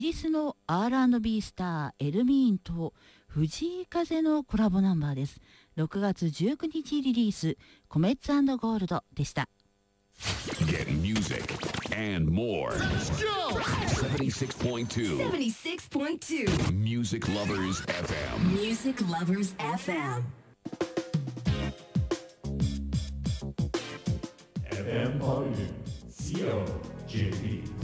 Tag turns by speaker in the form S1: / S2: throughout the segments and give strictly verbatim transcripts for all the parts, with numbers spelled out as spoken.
S1: イギリスの アールアンドビー スターエルミーンと藤井風のコラボナンバーです。ろくがつじゅうくにちリリース、コメッツ&ゴールドでした。
S2: Get music and more. Let's go! セブンティーシックスポイントツー セブンティーシックスポイントツー Music Lovers エフエム
S3: Music Lovers エフエム
S4: エフエム ポリル シーオージェーピー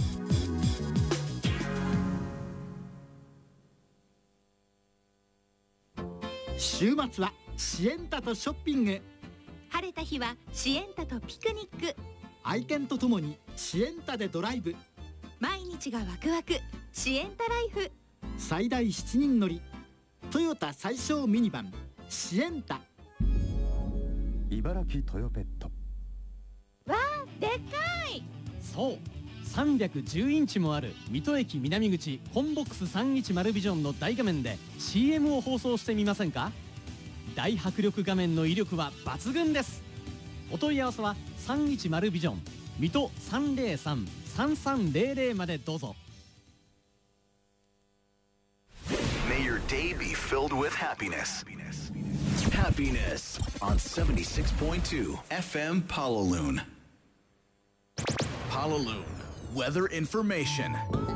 S5: 週末はシエンタとショッピング、
S6: 晴れた日はシエンタとピクニック、
S5: 愛犬とともにシエンタでドライブ、
S6: 毎日がワクワクシエンタライフ、
S5: 最大しちにん乗りトヨタ最小ミニバンシエンタ。
S7: 茨城トヨペット。
S6: わー、でっかい。
S8: そうさんびゃくじゅうインチもある水戸駅南口コンボックスさんびゃくじゅうビジョンの大画面で シーエム を放送してみませんか。大迫力画面の威力は抜群です。お問い合わせはさんびゃくじゅうビジョン水戸 さんぜろさん さんさんぜろぜろ までどうぞ。
S2: May your day be filled with happiness. Happiness on セブンティーシックスポイントツー エフエム Palaloon. Palaloon Weather Information.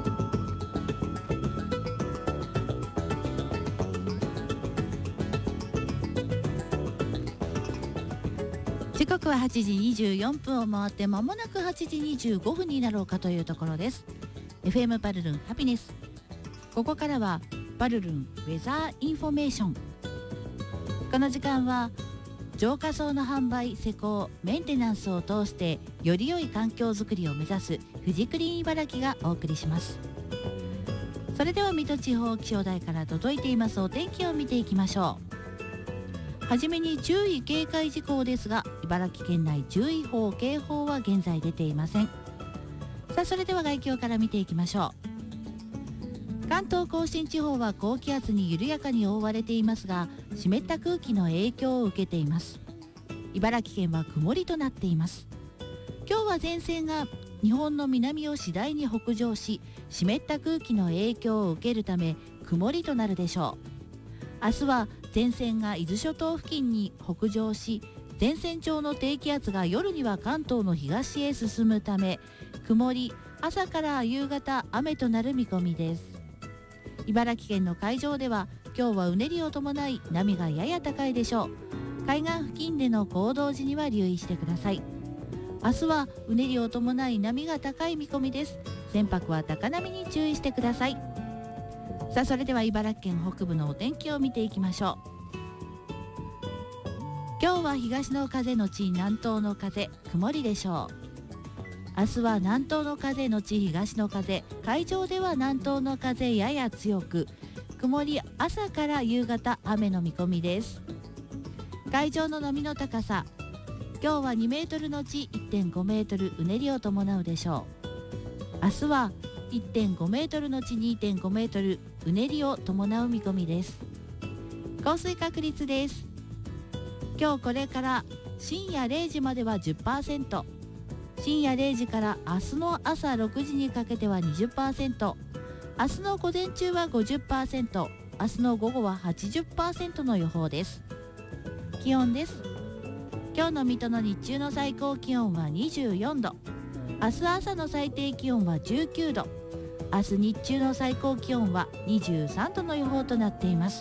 S1: 時刻ははちじにじゅうよんぷんを回って間もなくはちじにじゅうごふんになろうかというところです。 エフエム パルルンハピネス。ここからはパルルンウェザーインフォメーション。この時間は浄化槽の販売、施工、メンテナンスを通してより良い環境づくりを目指すフジクリーン茨城がお送りします。それでは水戸地方気象台から届いていますお天気を見ていきましょう。はじめに注意警戒事項ですが、茨城県内注意報警報は現在出ていません。さあ、それでは概況から見ていきましょう。関東甲信地方は高気圧に緩やかに覆われていますが、湿った空気の影響を受けています。茨城県は曇りとなっています。今日は前線が日本の南を次第に北上し、湿った空気の影響を受けるため曇りとなるでしょう。明日は前線が伊豆諸島付近に北上し、前線上の低気圧が夜には関東の東へ進むため曇り、朝から夕方雨となる見込みです。茨城県の海上では今日はうねりを伴い波がやや高いでしょう。海岸付近での行動時には留意してください。明日はうねりを伴い波が高い見込みです。船舶は高波に注意してください。さあ、それでは茨城県北部のお天気を見ていきましょう。今日は東の風のち南東の風、曇りでしょう。明日は南東の風のち東の風、海上では南東の風やや強く、曇り、朝から夕方雨の見込みです。海上の波の高さ、今日はにメートルのち いってんごメートル、うねりを伴うでしょう。明日は いってんごメートルのち にてんごメートル、うねりを伴う見込みです。降水確率です。今日これから深夜れいじまでは じゅっパーセント、深夜れいじから明日の朝ろくじにかけては にじゅっパーセント、明日の午前中は ごじゅっパーセント、明日の午後は はちじゅっパーセント の予報です。気温です。今日の水戸の日中の最高気温はにじゅうよんど、明日朝の最低気温はじゅうきゅうど、明日日中の最高気温はにじゅうさんどの予報となっています。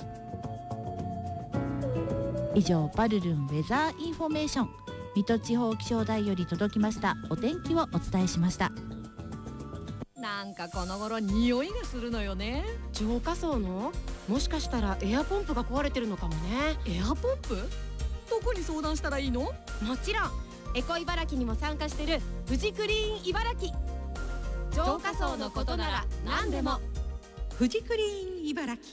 S1: 以上、パルルンウェザーインフォメーション、水戸地方気象台より届きましたお天気をお伝えしました。
S9: なんかこの頃匂いがするのよね。
S10: 浄化槽の、もしかしたらエアポンプが壊れてるのかもね。
S9: エアポンプ？どこに相談したらいいの？
S10: もちろんエコ茨城にも参加してるフジクリーン茨城。浄化槽のことなら何でも
S9: フジクリーン茨城。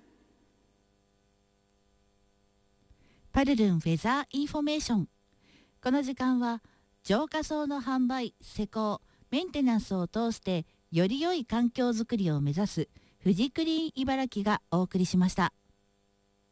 S1: パルルンウェザーインフォメーション。この時間は浄化槽の販売、施工、メンテナンスを通してより良い環境づくりを目指すフジクリーン茨城がお送りしました。